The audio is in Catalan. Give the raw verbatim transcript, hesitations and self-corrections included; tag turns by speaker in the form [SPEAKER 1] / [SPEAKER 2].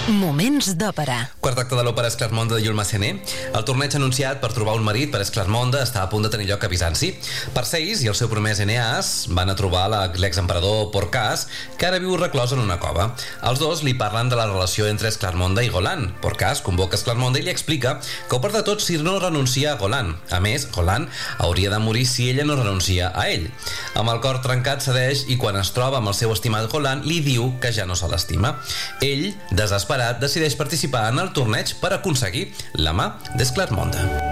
[SPEAKER 1] Moments d'òpera.
[SPEAKER 2] Quart acte de l'òpera Esclarmonde de Jules Massenet. El torneig anunciat per trobar un marit per Esclarmonde està a punt de tenir lloc a Bizanci. Perseis i el seu promès Eneas van a trobar l'exemperador Porcas, que ara viu reclòs en una cova. Els dos li parlen de la relació entre Esclarmonde i Golan. Porcas convoca Esclarmonde i li explica que ho perd de tot si no renuncia a Golan. A més, Golan hauria de morir si ella no renuncia a ell. Amb el cor trencat cedeix i quan es troba amb el seu estimat Golan li diu que ja no se l'estima. Ell, desesperat, decideix participar en el torneig per aconseguir la mà d'Esclarmonde.